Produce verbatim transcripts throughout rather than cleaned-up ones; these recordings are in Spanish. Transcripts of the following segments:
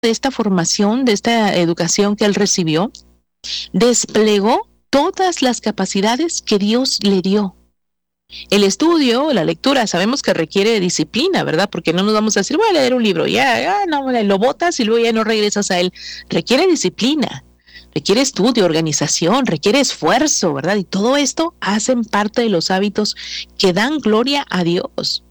de esta formación, de esta educación que él recibió, desplegó todas las capacidades que Dios le dio. El estudio, la lectura, sabemos que requiere disciplina, ¿verdad? Porque no nos vamos a decir, voy a leer un libro, ya, ya no, lo botas y luego ya no regresas a él. Requiere disciplina, requiere estudio, organización, requiere esfuerzo, ¿verdad? Y todo esto hacen parte de los hábitos que dan gloria a Dios.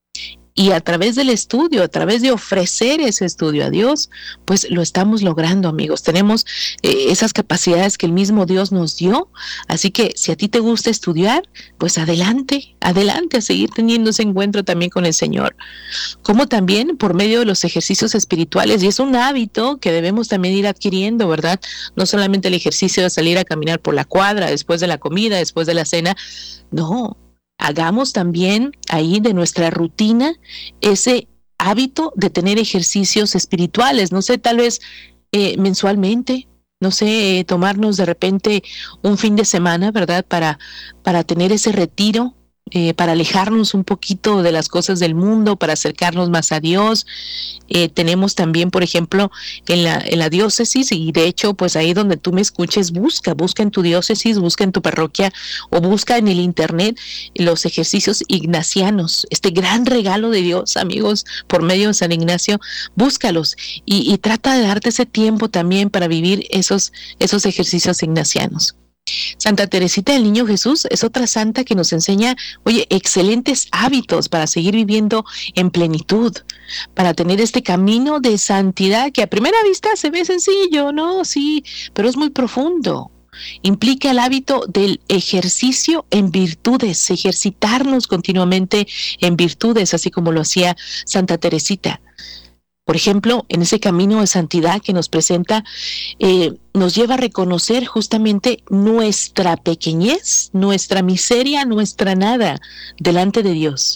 Y a través del estudio, a través de ofrecer ese estudio a Dios, pues lo estamos logrando, amigos. Tenemos eh, esas capacidades que el mismo Dios nos dio. Así que si a ti te gusta estudiar, pues adelante, adelante a seguir teniendo ese encuentro también con el Señor. Como también por medio de los ejercicios espirituales, y es un hábito que debemos también ir adquiriendo, ¿verdad? No solamente el ejercicio de salir a caminar por la cuadra después de la comida, después de la cena, no. Hagamos también ahí de nuestra rutina ese hábito de tener ejercicios espirituales, no sé, tal vez eh, mensualmente, no sé, eh, tomarnos de repente un fin de semana, ¿verdad? Para, para tener ese retiro, eh, para alejarnos un poquito de las cosas del mundo, para acercarnos más a Dios. Eh, tenemos también, por ejemplo, en la, en la diócesis, y de hecho, pues ahí donde tú me escuches, busca, busca en tu diócesis, busca en tu parroquia o busca en el internet los ejercicios ignacianos, este gran regalo de Dios, amigos, por medio de San Ignacio, búscalos y, y trata de darte ese tiempo también para vivir esos, esos ejercicios ignacianos. Santa Teresita del Niño Jesús es otra santa que nos enseña, oye, excelentes hábitos para seguir viviendo en plenitud, para tener este camino de santidad que a primera vista se ve sencillo, ¿no? Sí, pero es muy profundo. Implica el hábito del ejercicio en virtudes, ejercitarnos continuamente en virtudes, así como lo hacía Santa Teresita. Por ejemplo, en ese camino de santidad que nos presenta, eh, nos lleva a reconocer justamente nuestra pequeñez, nuestra miseria, nuestra nada delante de Dios.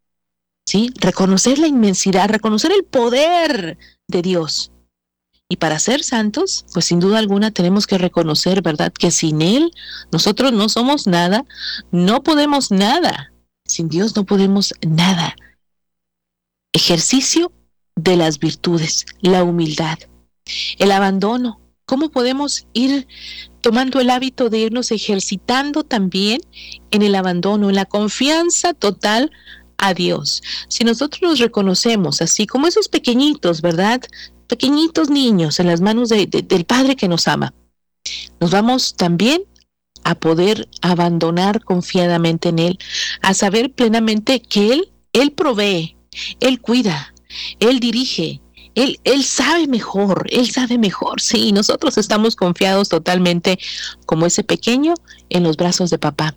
¿Sí? Reconocer la inmensidad, reconocer el poder de Dios. Y para ser santos, pues sin duda alguna tenemos que reconocer, ¿verdad?, que sin Él nosotros no somos nada, no podemos nada. Sin Dios no podemos nada. Ejercicio de las virtudes, la humildad, el abandono. ¿Cómo podemos ir tomando el hábito de irnos ejercitando también en el abandono, en la confianza total a Dios? Si nosotros nos reconocemos así como esos pequeñitos, ¿verdad?, pequeñitos niños en las manos de, de, del Padre que nos ama, nos vamos también a poder abandonar confiadamente en Él, a saber plenamente que Él, Él provee, Él cuida, Él dirige, Él, Él sabe mejor, Él sabe mejor. Sí, nosotros estamos confiados totalmente como ese pequeño en los brazos de papá.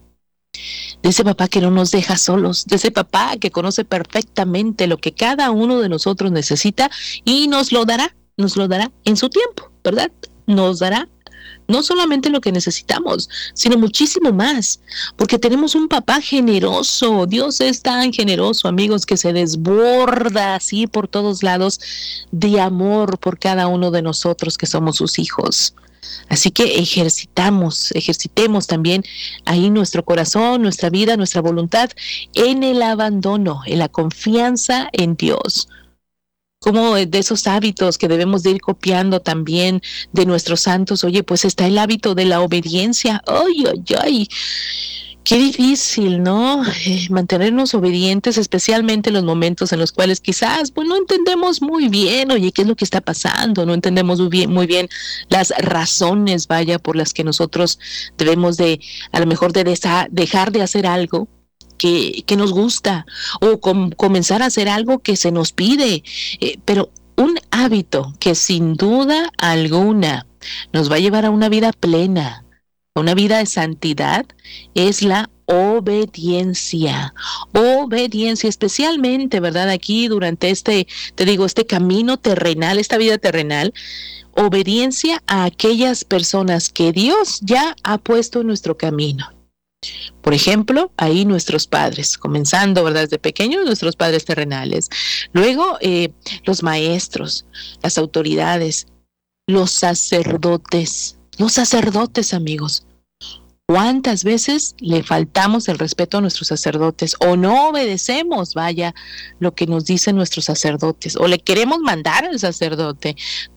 De ese papá que no nos deja solos, de ese papá que conoce perfectamente lo que cada uno de nosotros necesita y nos lo dará, nos lo dará en su tiempo, ¿verdad? Nos dará no solamente lo que necesitamos, sino muchísimo más, porque tenemos un papá generoso. Dios es tan generoso, amigos, que se desborda así por todos lados de amor por cada uno de nosotros que somos sus hijos. Así que ejercitamos, ejercitemos también ahí nuestro corazón, nuestra vida, nuestra voluntad en el abandono, en la confianza en Dios. Como de esos hábitos que debemos de ir copiando también de nuestros santos, oye, pues está el hábito de la obediencia. Ay, ay, ay, qué difícil, ¿no? Eh, mantenernos obedientes, especialmente en los momentos en los cuales quizás, pues no entendemos muy bien, oye, qué es lo que está pasando, no entendemos muy bien, muy bien las razones, vaya, por las que nosotros debemos de, a lo mejor de desa- dejar de hacer algo que, que nos gusta, o com- comenzar a hacer algo que se nos pide, eh, pero un hábito que sin duda alguna nos va a llevar a una vida plena, una vida de santidad, es la obediencia. Obediencia, especialmente, ¿verdad? Aquí durante este, te digo, este camino terrenal, esta vida terrenal, obediencia a aquellas personas que Dios ya ha puesto en nuestro camino. Por ejemplo, ahí nuestros padres, comenzando, ¿verdad?, desde pequeños, nuestros padres terrenales. Luego, eh, los maestros, las autoridades, los sacerdotes, los sacerdotes, amigos. ¿Cuántas veces le faltamos el respeto a nuestros sacerdotes o no obedecemos, vaya, lo que nos dicen nuestros sacerdotes o le queremos mandar al sacerdote?